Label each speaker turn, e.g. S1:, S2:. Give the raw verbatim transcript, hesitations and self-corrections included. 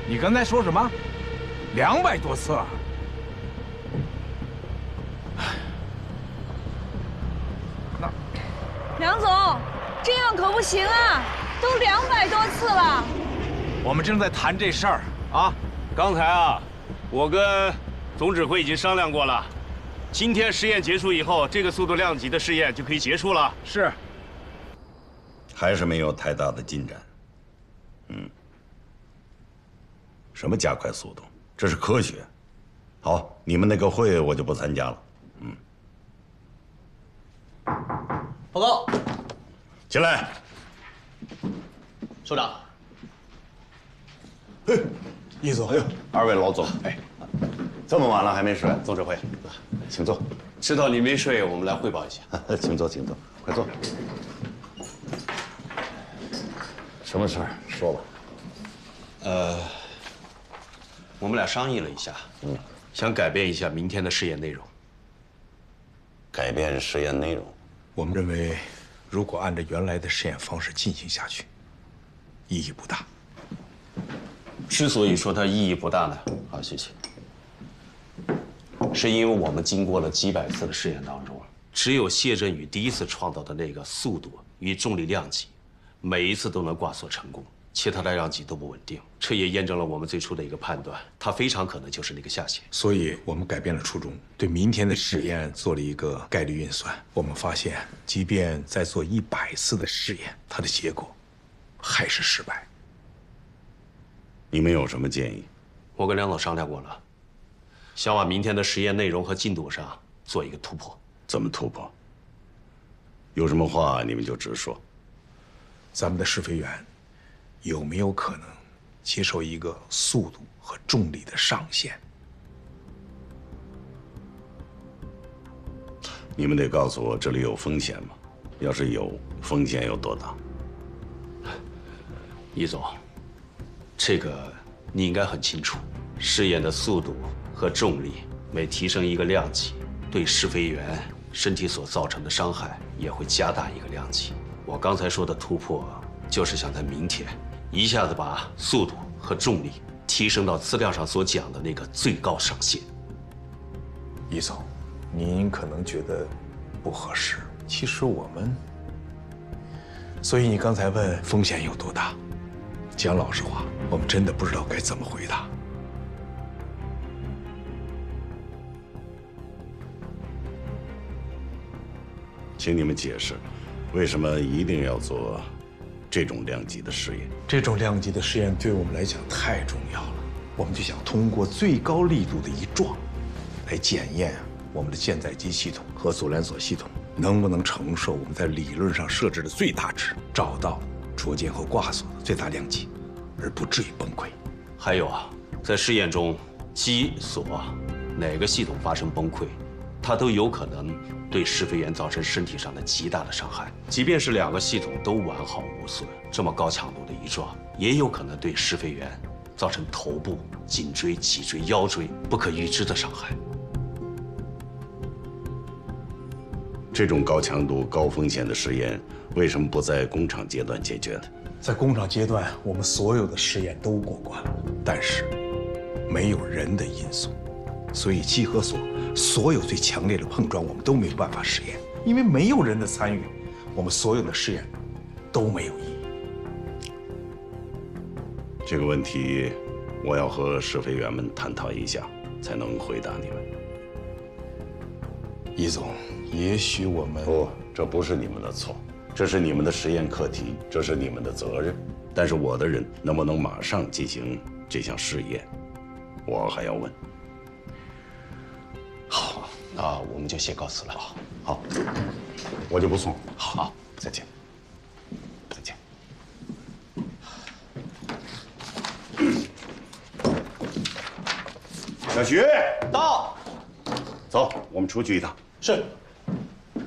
S1: 你刚才说什么？两百多次啊！那
S2: 梁总，这样可不行啊！都两百多次了。
S1: 我们正在谈这事儿啊。
S3: 刚才啊，我跟总指挥已经商量过了，今天试验结束以后，这个速度量级的试验就可以结束了。
S1: 是。
S4: 还是没有太大的进展。嗯。什么加快速度？这是科学。好，你们那个会我就不参加了。嗯。
S5: 报告。
S4: 进来。
S5: 首长。
S4: 嘿，
S6: 易总，
S4: 哎呦，二位老总，哎，这么晚了还没睡？总指挥，请坐。
S5: 知道你没睡，我们来汇报一下。
S4: 请坐，请坐，快坐。什么事儿？说吧。
S5: 呃，我们俩商议了一下，嗯，想改变一下明天的试验内容。
S4: 改变试验内容？
S6: 我们认为，如果按照原来的试验方式进行下去，意义不大。
S5: 之所以说它意义不大呢，好，谢谢。是因为我们经过了几百次的试验当中，只有谢振宇第一次创造的那个速度与重力量级，每一次都能挂锁成功，其他的量级都不稳定。这也验证了我们最初的一个判断，它非常可能就是那个下限。
S6: 所以我们改变了初衷，对明天的实验做了一个概率运算。我们发现，即便再做一百次的试验，它的结果还是失败。
S4: 你们有什么建议？
S5: 我跟梁总商量过了，想往明天的实验内容和进度上做一个突破。
S4: 怎么突破？有什么话你们就直说。
S6: 咱们的试飞员有没有可能接受一个速度和重力的上限？
S4: 你们得告诉我这里有风险吗？要是有，风险有多大？
S5: 易总，这个你应该很清楚，试验的速度和重力每提升一个量级，对试飞员身体所造成的伤害也会加大一个量级。我刚才说的突破，就是想在明天一下子把速度和重力提升到资料上所讲的那个最高上限。
S6: 易总，您可能觉得不合适，其实我们……所以你刚才问风险有多大？讲老实话，我们真的不知道该怎么回答。
S4: 请你们解释，为什么一定要做这种量级的试验？
S6: 这种量级的试验对我们来讲太重要了，我们就想通过最高力度的一撞，来检验我们的舰载机系统和阻拦索系统能不能承受我们在理论上设置的最大值，找到着舰和挂锁的最大量级，而不至于崩溃。
S5: 还有啊，在试验中，机锁哪个系统发生崩溃，它都有可能对试飞员造成身体上的极大的伤害。即便是两个系统都完好无损，这么高强度的一撞，也有可能对试飞员造成头部、颈椎、脊椎、腰椎不可预知的伤害。
S4: 这种高强度、高风险的实验，为什么不在工厂阶段解决呢？
S6: 在工厂阶段，我们所有的试验都过关了，但是没有人的因素，所以机和锁所有最强烈的碰撞，我们都没有办法实验，因为没有人的参与，我们所有的试验都没有意义。
S4: 这个问题，我要和试飞员们探讨一下，才能回答你们。
S6: 易总，也许我们
S4: 不，这不是你们的错，这是你们的实验课题，这是你们的责任。但是我的人能不能马上进行这项试验，我还要问。
S5: 好，那我们就先告辞了。
S4: 好，好，我就不送。
S5: 好，再见。
S4: 再见。小徐，
S5: 到。
S4: 走，我们出去一趟。
S5: 是。